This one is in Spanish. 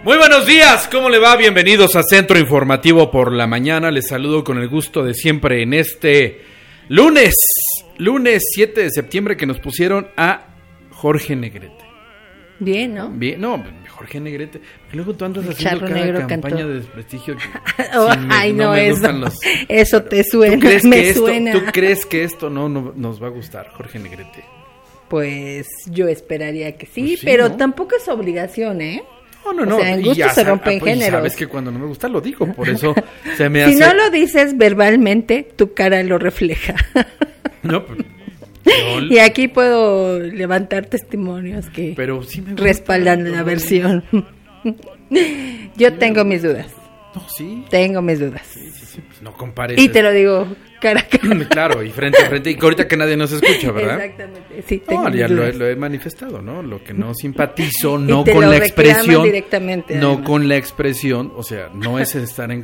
Muy buenos días, ¿cómo le va? Bienvenidos a Centro Informativo por la Mañana. Les saludo con el gusto de siempre en este lunes 7 de septiembre que nos pusieron a Jorge Negrete. Bien, ¿no? Bien, no, Jorge Negrete. Porque luego tú andas haciendo Charro cada Negro campaña cantó. de desprestigio. Ay, no, me eso, gustan los... eso te suena, suena. ¿Tú crees que esto no nos va a gustar, Jorge Negrete? Pues yo esperaría que sí, Pues sí, pero ¿no? tampoco es obligación, ¿eh? No. O sea, en y gusto ya se rompen pues, géneros. Sabes que cuando no me gusta lo digo, por eso se me Si hace... no lo dices verbalmente, tu cara lo refleja. No, pues, Y aquí puedo levantar testimonios que pero sí me gusta, respaldan la versión. Yo tengo mis dudas. No, sí. Tengo mis dudas. Sí, pues no compares. Y te lo digo cara a cara. Claro, y frente a frente. Y ahorita que nadie nos escucha, ¿verdad? Exactamente. Sí, tengo No, mis ya dudas. lo he manifestado, ¿no? Lo que no simpatizo, Y no te con lo la reclaman expresión. directamente, No además. con la expresión, o sea, no es estar en